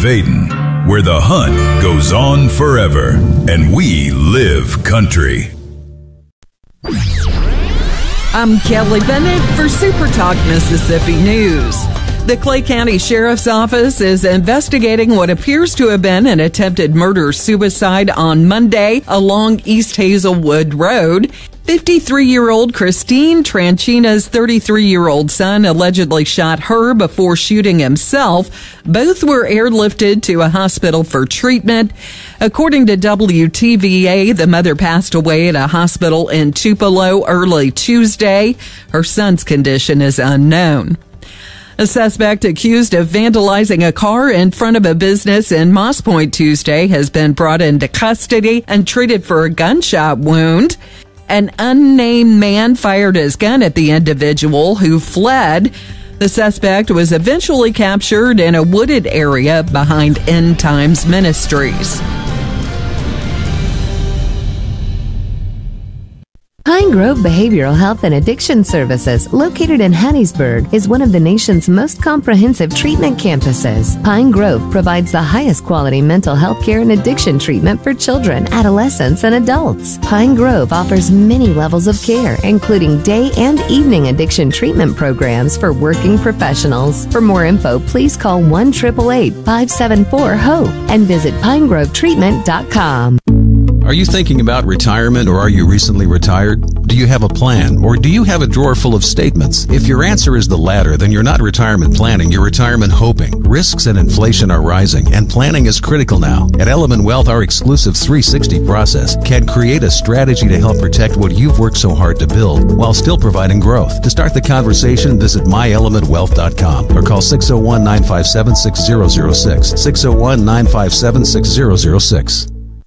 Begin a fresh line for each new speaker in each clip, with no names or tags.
Vaden, where the hunt goes on forever and we live country.
I'm Kelly Bennett for Super Talk Mississippi News. The Clay County Sheriff's Office is investigating what appears to have been an attempted murder-suicide on Monday along East Hazelwood Road. 53-year-old Christine Tranchina's 33-year-old son allegedly shot her before shooting himself. Both were airlifted to a hospital for treatment. According to WTVA, the mother passed away at a hospital in Tupelo early Tuesday. Her son's condition is unknown. A suspect accused of vandalizing a car in front of a business in Moss Point Tuesday has been brought into custody and treated for a gunshot wound. An unnamed man fired his gun at the individual who fled. The suspect was eventually captured in a wooded area behind End Times Ministries.
Pine Grove Behavioral Health and Addiction Services, located in Hattiesburg, is one of the nation's most comprehensive treatment campuses. Pine Grove provides the highest quality mental health care and addiction treatment for children, adolescents, and adults. Pine Grove offers many levels of care, including day and evening addiction treatment programs for working professionals. For more info, please call 1-888-574-HOPE and visit pinegrovetreatment.com.
Are you thinking about retirement, or are you recently retired? Do you have a plan, or do you have a drawer full of statements? If your answer is the latter, then you're not retirement planning, you're retirement hoping. Risks and inflation are rising, and planning is critical now. At Element Wealth, our exclusive 360 process can create a strategy to help protect what you've worked so hard to build while still providing growth. To start the conversation, visit myelementwealth.com or call 601-957-6006. 601-957-6006.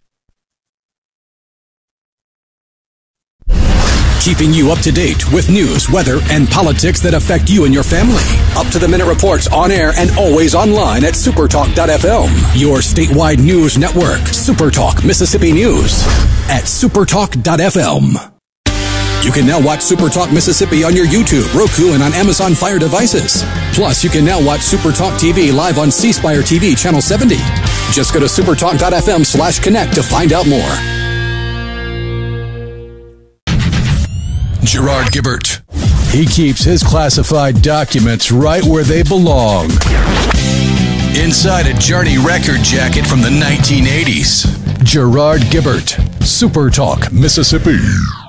Keeping you up to date with news, weather, and politics that affect you and your family. Up-to-the-minute reports on air and always online at supertalk.fm. Your statewide news network, Supertalk Mississippi News at supertalk.fm. You can now watch Supertalk Mississippi on your YouTube, Roku, and on Amazon Fire devices. Plus, you can now watch Supertalk TV live on C Spire TV Channel 70. Just go to supertalk.fm/connect to find out more. Gerard Gibbert. He keeps his classified documents right where they belong. Inside a Journey record jacket from the 1980s. Gerard Gibbert, Super Talk, Mississippi.